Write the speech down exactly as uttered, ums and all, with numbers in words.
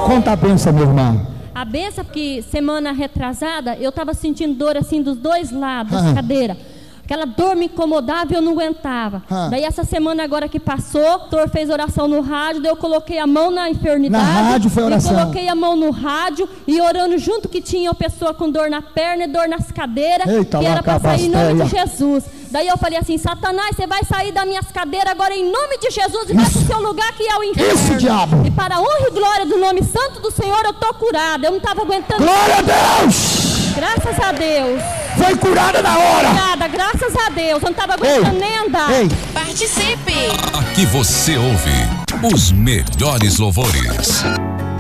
Conta a benção, minha irmã. A benção, porque semana retrasada eu estava sentindo dor assim dos dois lados Ah. da cadeira. Aquela dor me incomodava e eu não aguentava. Ah. Daí essa semana agora que passou, o doutor fez oração no rádio, daí eu coloquei a mão na enfermidade. Na rádio foi oração. E coloquei a mão no rádio e orando junto que tinha uma pessoa com dor na perna e dor nas cadeiras. Eita, que era para sair em lacabasteia. nome de Jesus. Daí eu falei assim, Satanás, você vai sair das minhas cadeiras agora em nome de Jesus e vai pro seu lugar que é o inferno. Isso, diabo. E para a honra e glória do nome santo do Senhor, eu tô curada. Eu não estava aguentando. Glória a Deus! Graças a Deus. Foi curada na hora. Curada, graças a Deus. Eu não estava aguentando Ei, nem andar. Ei, Participe! Aqui você ouve os melhores louvores.